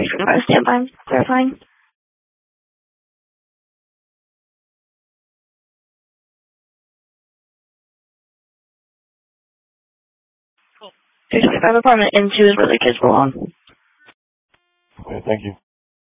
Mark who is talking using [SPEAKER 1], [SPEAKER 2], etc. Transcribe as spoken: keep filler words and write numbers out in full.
[SPEAKER 1] six twenty-five, stand by, clarifying. six twenty-five apartment into is where the kids belong.
[SPEAKER 2] Okay, thank you.